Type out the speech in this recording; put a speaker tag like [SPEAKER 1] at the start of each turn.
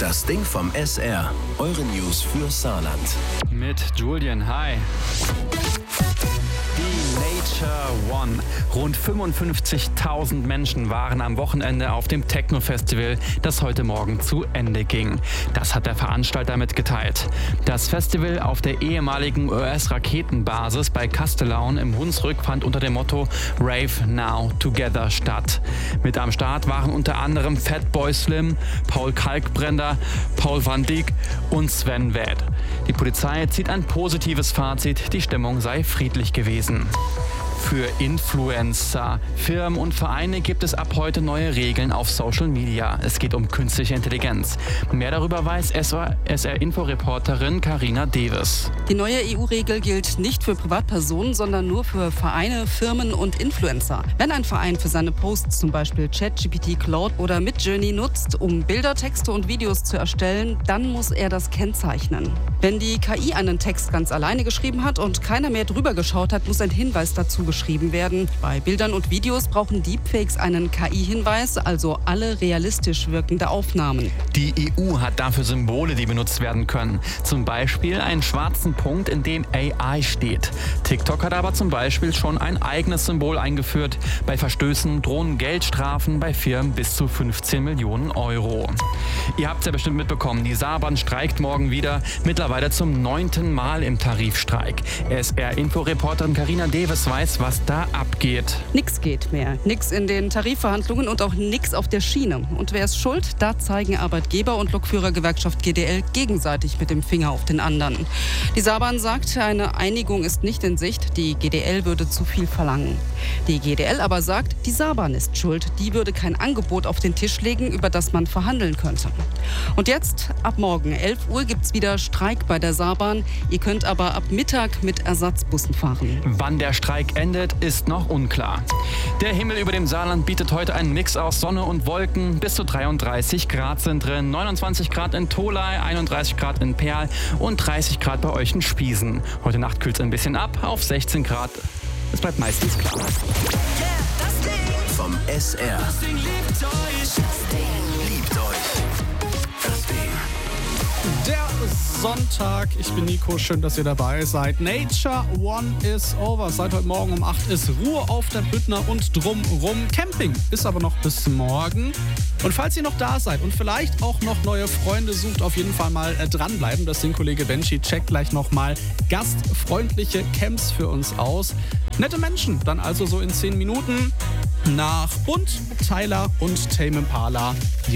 [SPEAKER 1] Das Ding vom SR. Eure News für Saarland.
[SPEAKER 2] Mit Julian, hi. Die Nature One. Rund 55.000 Menschen waren am Wochenende auf dem Techno-Festival, das heute Morgen zu Ende ging. Das hat der Veranstalter mitgeteilt. Das Festival auf der ehemaligen US-Raketenbasis bei Castellaun im Hunsrück fand unter dem Motto Rave Now Together statt. Mit am Start waren unter anderem Fatboy Slim, Paul Kalkbrenner, Paul van Dyk und Sven Väth. Die Polizei zieht ein positives Fazit, die Stimmung sei friedlich gewesen. Für Influencer, Firmen und Vereine gibt es ab heute neue Regeln auf Social Media. Es geht um künstliche Intelligenz. Mehr darüber weiß SR-Info-Reporterin Carina Deves.
[SPEAKER 3] Die neue EU-Regel gilt nicht für Privatpersonen, sondern nur für Vereine, Firmen und Influencer. Wenn ein Verein für seine Posts zum Beispiel ChatGPT, Claude oder Midjourney nutzt, um Bilder, Texte und Videos zu erstellen, dann muss er das kennzeichnen. Wenn die KI einen Text ganz alleine geschrieben hat und keiner mehr drüber geschaut hat, muss ein Hinweis dazu geschrieben werden. Bei Bildern und Videos brauchen Deepfakes einen KI-Hinweis, also alle realistisch wirkende Aufnahmen.
[SPEAKER 2] Die EU hat dafür Symbole, die benutzt werden können. Zum Beispiel einen schwarzen Punkt, in dem AI steht. TikTok hat aber zum Beispiel schon ein eigenes Symbol eingeführt. Bei Verstößen drohen Geldstrafen bei Firmen bis zu 15 Millionen Euro. Ihr habt es ja bestimmt mitbekommen, die Saarbahn streikt morgen wieder, mittlerweile zum 9. Mal im Tarifstreik. SR-Info-Reporterin Carina Deves weiß, was da abgeht.
[SPEAKER 3] Nix geht mehr. Nix in den Tarifverhandlungen und auch nix auf der Schiene. Und wer ist schuld? Da zeigen Arbeitgeber und Lokführergewerkschaft GDL gegenseitig mit dem Finger auf den anderen. Die Saarbahn sagt, eine Einigung ist nicht in Sicht. Die GDL würde zu viel verlangen. Die GDL aber sagt, die Saarbahn ist schuld. Die würde kein Angebot auf den Tisch legen, über das man verhandeln könnte. Und jetzt, ab morgen 11 Uhr, gibt's wieder Streik bei der Saarbahn. Ihr könnt aber ab Mittag mit Ersatzbussen fahren.
[SPEAKER 2] Wann der Streik endet, ist noch unklar. Der Himmel über dem Saarland bietet heute einen Mix aus Sonne und Wolken. Bis zu 33 Grad sind drin, 29 Grad in Tholey, 31 Grad in Perl und 30 Grad bei euch in Spiesen. Heute Nacht kühlt es ein bisschen ab auf 16 Grad. Es bleibt meistens klar.
[SPEAKER 1] Vom SR. Das Ding liebt euch. Liebt euch. Das Ding.
[SPEAKER 4] Der Sonntag. Ich bin Nico, schön, dass ihr dabei seid. Nature One is over. Seit heute Morgen um 8 ist Ruhe auf der Büttner und drumrum. Camping ist aber noch bis morgen. Und falls ihr noch da seid und vielleicht auch noch neue Freunde sucht, auf jeden Fall mal dranbleiben. Das Kollege Benji checkt gleich nochmal gastfreundliche Camps für uns aus. Nette Menschen, dann also so in 10 Minuten nach Bund, Tyler und Tame Impala.